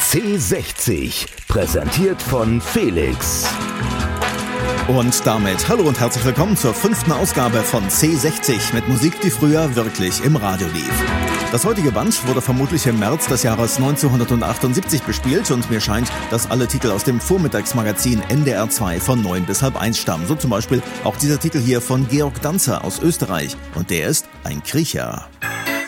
C60, präsentiert von Felix. Und damit hallo und herzlich willkommen zur 5. Ausgabe von C60 mit Musik, die früher wirklich im Radio lief. Das heutige Band wurde vermutlich im März des Jahres 1978 bespielt und mir scheint, dass alle Titel aus dem Vormittagsmagazin NDR 2 von 9 bis halb 1 stammen. So zum Beispiel auch dieser Titel hier von Georg Danzer aus Österreich. Und der ist ein Kriecher.